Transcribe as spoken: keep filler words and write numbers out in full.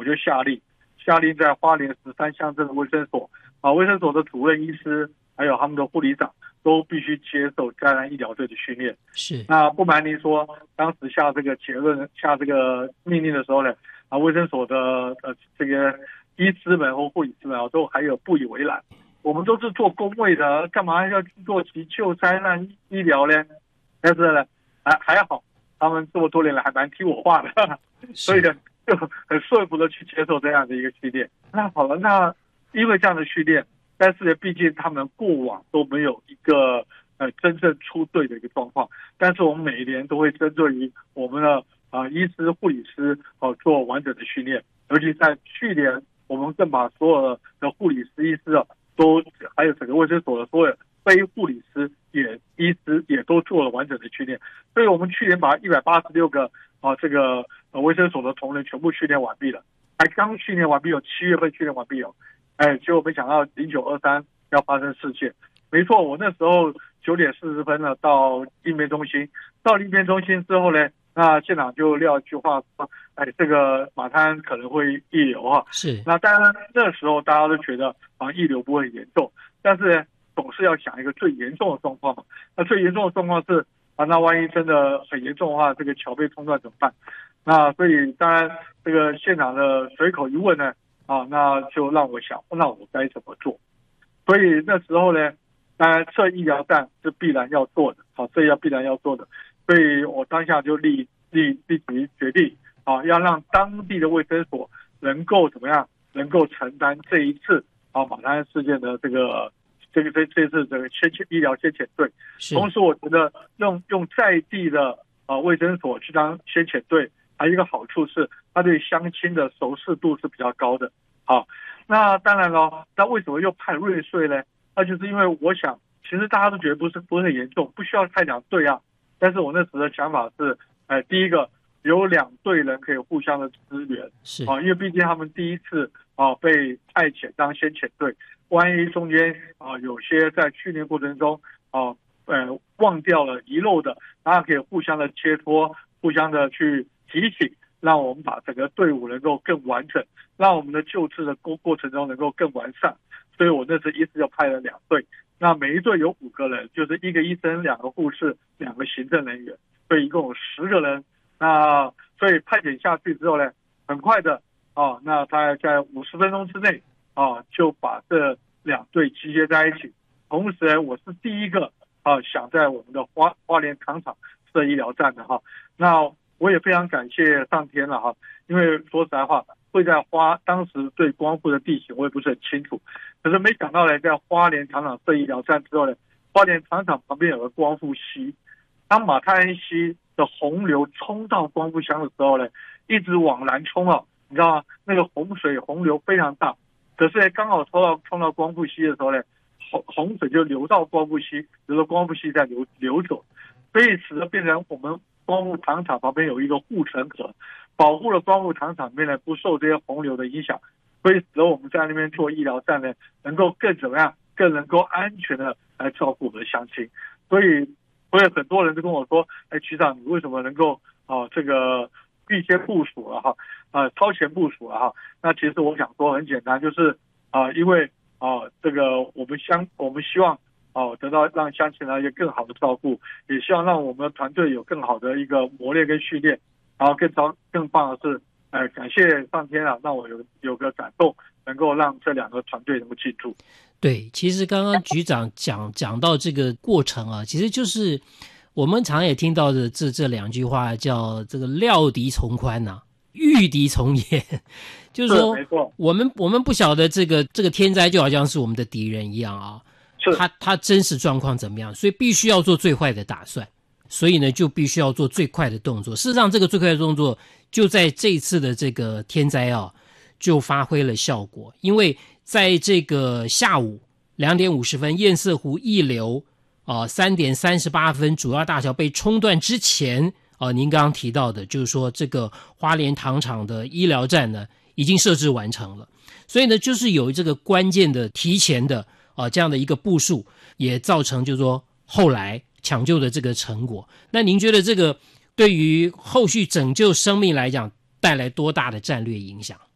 我就下令下令在花莲十三乡镇的卫生所啊，卫生所的主任医师还有他们的护理长都必须接受灾难医疗队的训练。 是， 那不瞒您说，当时下这个结论下这个命令的时候呢，啊，卫生所的呃这个医师们或护理师们啊，都还有不以为然。我们都是做公卫的，干嘛要去做急救灾难医疗呢？但是呢，还还好，他们这么多年来还蛮听我话的，所以呢，就很顺服的去接受这样的一个训练。那好了，那因为这样的训练，但是呢，毕竟他们过往都没有一个呃真正出队的一个状况，但是我们每一年都会针对于我们的啊、呃、医师、护理师哦、呃、做完整的训练，尤其在去年，我们更把所有的护理师、医师啊。都还有整个卫生所的所有非护理师也医师也都做了完整的训练，所以我们去年把一百八十六个啊这个呃卫生所的同仁全部训练完毕了，还刚训练完毕有七月份训练完毕哦，哎，结果没想到零九二三要发生事件，没错，我那时候九点四十分呢到应变中心，到应变中心之后呢。那现场就撂一句话说，哎，这个马滩可能会溢流哈。 是。 那当然那时候大家都觉得啊溢流不会很严重，但是呢总是要想一个最严重的状况嘛。那最严重的状况是啊，那万一真的很严重的话，这个桥被冲断怎么办？那所以当然这个现场的随口一问呢，啊，那就让我想，那我该怎么做？所以那时候呢，当然设医疗站是必然要做的，好，这要必然要做的。所以我当下就立立立即决定啊，要让当地的卫生所能够怎么样，能够承担这一次啊马滩事件的这个这个这这次这个先遣医疗先遣队。同时，我觉得用用在地的啊卫生所去当先遣队，还有一个好处是，它对乡亲的熟识度是比较高的。好，那当然了，那为什么又派瑞穗呢？那就是因为我想，其实大家都觉得不是不是很严重，不需要派两队啊。但是我那时的想法是，哎，第一个有两队人可以互相的支援， 是啊，因为毕竟他们第一次啊被派遣当先遣队，万一中间啊有些在训练过程中啊呃忘掉了遗漏的，大家可以互相的切磋，互相的去提醒，让我们把整个队伍能够更完整，让我们的救治的过过程中能够更完善。所以我那时一次就派了两队。那每一队有五个人，就是一个医生、两个护士、两个行政人员，所以一共有十个人。那所以派遣下去之后呢，很快的啊，那大概在五十分钟之内啊，就把这两队集结在一起。同时呢，我是第一个啊想在我们的花花莲糖厂设医疗站的哈。那我也非常感谢上天了哈，因为说实在话。会在花当时对光复的地形我也不是很清楚，可是没想到呢，在花莲糖厂设医疗站之后呢，花莲糖厂旁边有个光复溪，当马太安溪的洪流冲到光复乡的时候呢，一直往南冲啊，你知道吗？那个洪水洪流非常大，可是呢，刚好冲到冲到光复溪的时候呢，洪洪水就流到光复溪，流到光复溪再流流走，所以使得变成我们光复糖厂旁边有一个护城河。保护了光复糖厂里面呢不受这些洪流的影响，所以使得我们在那边做医疗站呢，能够更怎么样，更能够安全的来照顾我们的乡亲。所以，所以很多人都跟我说：“哎，局长，你为什么能够啊、呃、这个预先部署了哈，啊、呃、超前部署了哈？”那其实我想说很简单，就是啊、呃，因为啊、呃、这个我们乡我们希望啊、呃、得到让乡亲呢一个更好的照顾，也希望让我们的团队有更好的一个磨练跟训练。然后更糟更棒的是，呃，感谢上天啊，让我有有个感动，能够让这两个团队能够进驻。 对，其实刚刚局长讲讲到这个过程啊，其实就是我们常也听到的这这两句话，叫这个料敌从宽呐、啊，御敌从严，就是说，我们我们不晓得这个这个天灾就好像是我们的敌人一样啊，他他真实状况怎么样，所以必须要做最坏的打算。所以呢，就必须要做最快的动作。事实上，这个最快的动作就在这一次的这个天灾啊，就发挥了效果。因为在这个下午两点五十分，堰塞湖溢流啊，三点三十八分，主要大桥被冲断之前啊，您刚刚提到的，就是说这个花莲糖厂的医疗站呢，已经设置完成了。所以呢，就是有这个关键的提前的啊这样的一个部署，也造成就是说后来。抢救的这个成果，那您觉得这个对于后续拯救生命来讲带来多大的战略影响？